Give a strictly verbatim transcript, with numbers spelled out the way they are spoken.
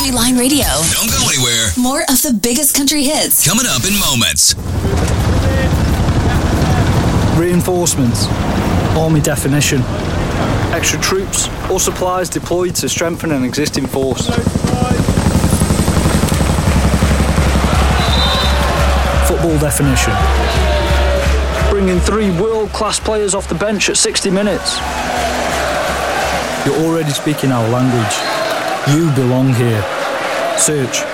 Country Line Radio. Don't go anywhere. More of the biggest country hits. Coming up in moments. Reinforcements. Army definition. Extra troops or supplies deployed to strengthen an existing force. Football definition. Bringing three world-class players off the bench at sixty minutes. You're already speaking our language. You belong here. Search